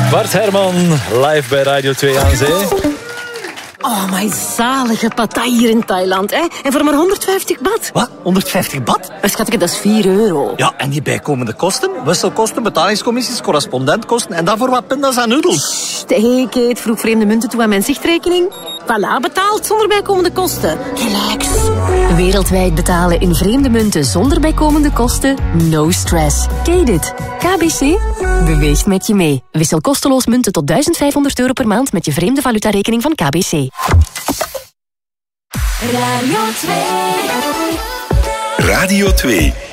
Bart Herman, live bij Radio 2 aan Zee. Oh, mijn zalige partij hier in Thailand, hè? En voor maar 150 baht. Wat? 150 baht? Schatje, dat is €4. Ja, en die bijkomende kosten? Wisselkosten, betalingscommissies, correspondentkosten en daarvoor wat pinda's en noedels. Kate vroeg vreemde munten toe aan mijn zichtrekening. Voilà, betaald zonder bijkomende kosten. Relax. Wereldwijd betalen in vreemde munten zonder bijkomende kosten? No stress. Kate it. KBC beweegt met je mee. Wissel kosteloos munten tot €1500 per maand met je vreemde valutarekening van KBC. Radio 2. Radio 2.